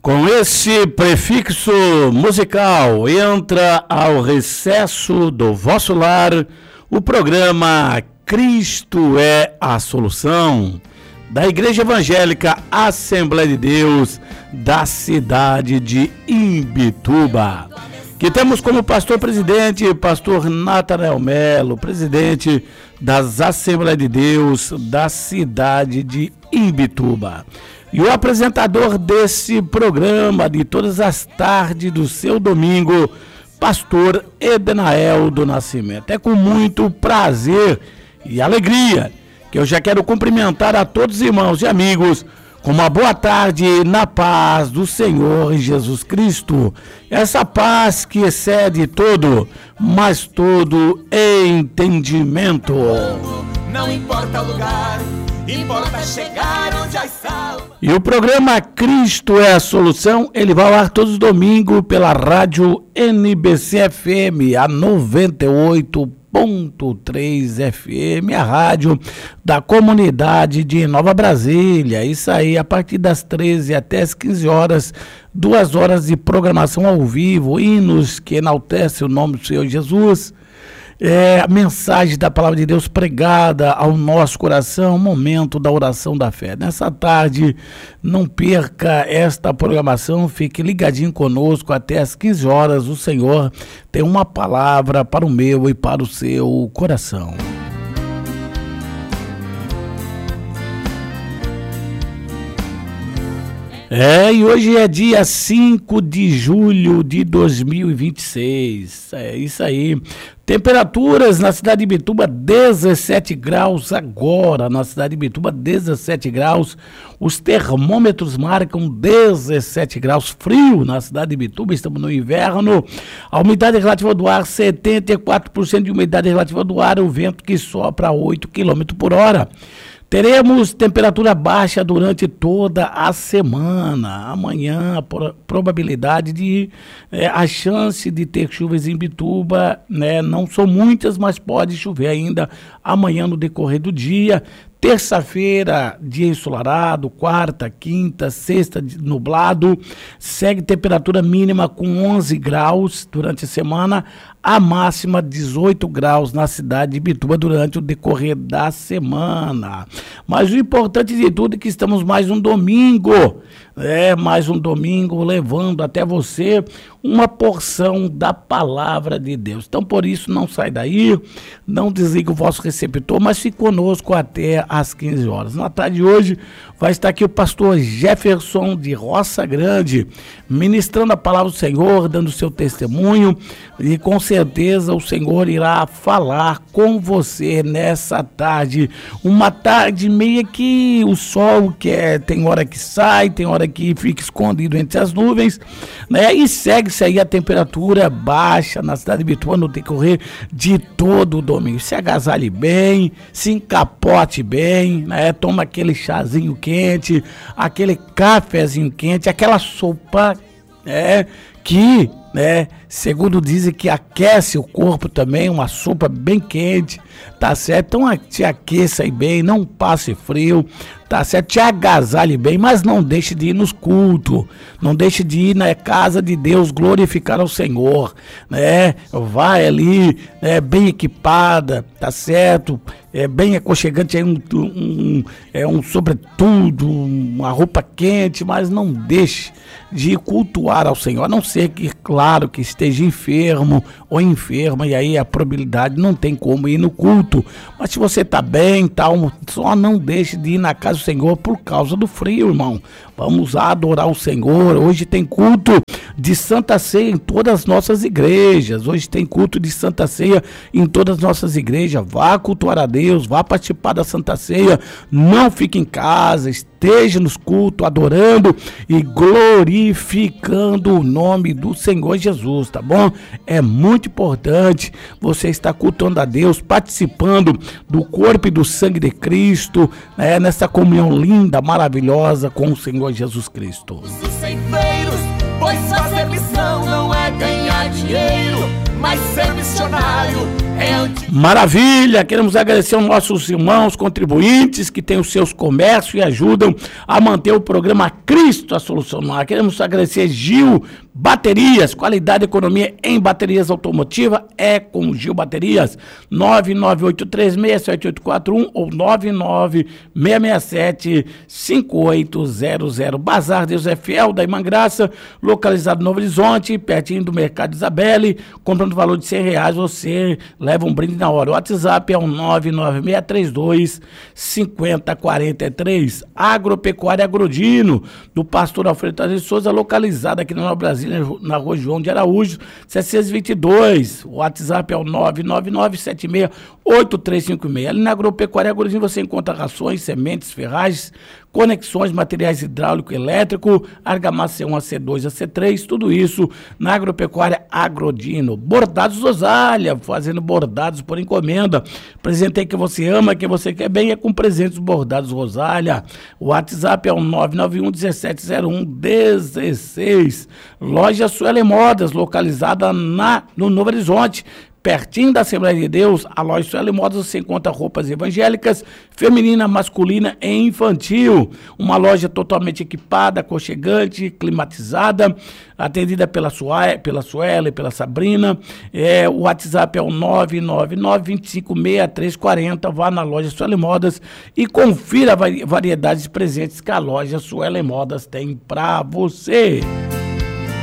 Com esse prefixo musical, entra ao recesso do vosso lar o programa Cristo é a Solução, da Igreja Evangélica Assembleia de Deus, da cidade de Imbituba. Que temos como pastor-presidente, pastor Natanael Melo, presidente das Assembleias de Deus, da cidade de Imbituba. E o apresentador desse programa, de todas as tardes do seu domingo, pastor Edenael do Nascimento. É com muito prazer e alegria que eu já quero cumprimentar a todos os irmãos e amigos com uma boa tarde na paz do Senhor Jesus Cristo. Essa paz que excede todo, mas todo entendimento. Não importa o lugar, importa chegar onde as salvas. E o programa Cristo é a Solução, ele vai ao ar todos os domingos pela rádio NBC FM, a 98.3 FM, a rádio da comunidade de Nova Brasília. Isso aí, a partir das 13 até as 15 horas, 2 horas de programação ao vivo, hinos que enaltecem o nome do Senhor Jesus. A mensagem da palavra de Deus pregada ao nosso coração, momento da oração da fé. Nessa tarde, não perca esta programação, fique ligadinho conosco até as 15 horas. O Senhor tem uma palavra para o meu e para o seu coração. E hoje é dia 5 de julho de 2026, é isso aí. Temperaturas na cidade de Imbituba, 17 graus agora, na cidade de Imbituba, 17 graus. Os termômetros marcam 17 graus, frio na cidade de Imbituba, estamos no inverno. A umidade relativa do ar, 74% de umidade relativa do ar, o vento que sopra a 8 km por hora. Teremos temperatura baixa durante toda a semana. Amanhã, a probabilidade de, a chance de ter chuvas em Imbituba, não são muitas, mas pode chover ainda amanhã no decorrer do dia. Terça-feira, dia ensolarado, quarta, quinta, sexta, nublado, segue temperatura mínima com 11 graus durante a semana, a máxima 18 graus na cidade de Imbituba durante o decorrer da semana. Mas o importante de tudo é que estamos mais um domingo, levando até você uma porção da palavra de Deus. Então, por isso, não sai daí, não desliga o vosso receptor, mas fique conosco até às 15 horas. Na tarde de hoje, vai estar aqui o pastor Jefferson de Roça Grande, ministrando a palavra do Senhor, dando o seu testemunho, e com certeza o Senhor irá falar com você nessa tarde. Uma tarde meio que o sol tem hora que sai, tem hora que fica escondido entre as nuvens, e segue-se aí a temperatura baixa na cidade de Imbituba no decorrer de todo o domingo. Se agasalhe bem, se encapote bem, toma aquele chazinho quente, aquele cafezinho quente, aquela sopa que, segundo dizem que aquece o corpo também, uma sopa bem quente, tá certo? Então te aqueça aí bem, não passe frio, tá certo? Te agasalhe bem, mas não deixe de ir nos cultos, não deixe de ir na casa de Deus glorificar ao Senhor, vai ali, bem equipada, tá certo? Bem aconchegante, aí um sobretudo, uma roupa quente, mas não deixe de cultuar ao Senhor, a não ser que, claro, que esteja enfermo ou enferma, e aí a probabilidade não tem como ir no culto. Mas se você está bem, só não deixe de ir na casa do Senhor por causa do frio, irmão. Vamos adorar o Senhor. Hoje tem culto de Santa Ceia em todas as nossas igrejas. Hoje tem culto de Santa Ceia em todas as nossas igrejas. Vá cultuar a Deus, vá participar da Santa Ceia. Não fique em casa, esteja nos cultos, adorando e glorificando o nome do Senhor Jesus, tá bom? É muito importante você estar cultuando a Deus, participando do corpo e do sangue de Cristo, nessa comunhão linda, maravilhosa com o Senhor Jesus Cristo. Os ceifeiros, pois fazer missão não é ganhar dinheiro, mas ser missionário Maravilha! Queremos agradecer aos nossos irmãos contribuintes que têm os seus comércios e ajudam a manter o programa Cristo a Solucionar. Queremos agradecer Gil Baterias, qualidade e economia em baterias automotivas é com Gil Baterias, 998367841 ou 996675800. Bazar Deus é Fiel, da Irmã Graça, localizado no Novo Horizonte, pertinho do Mercado Isabelle. Comprando o valor de R$100, você leva um brinde na hora. O WhatsApp é o 996325043. Agropecuária Agrodino, do pastor Alfredo Tadeu de Souza, localizado aqui na Nova Brasília, na rua João de Araújo, 722. O WhatsApp é o 999768356. Ali na Agropecuária Agrodino você encontra rações, sementes, ferragens, conexões, materiais hidráulico e elétrico, argamassa C1, AC2, AC3, tudo isso na Agropecuária Agrodino. Bordados Rosália, fazendo bordados por encomenda. Presente que você ama, que você quer bem, é com presentes Bordados Rosália. O WhatsApp é o 991-1701-16. Loja Suelen Modas, localizada no Novo Horizonte, pertinho da Assembleia de Deus. A loja Suelen Modas você encontra roupas evangélicas, feminina, masculina e infantil. Uma loja totalmente equipada, aconchegante, climatizada, atendida pela Suelen, pela Sabrina. O WhatsApp é o 999-256340. Vá na loja Suelen Modas e confira a variedade de presentes que a loja Suelen Modas tem para você.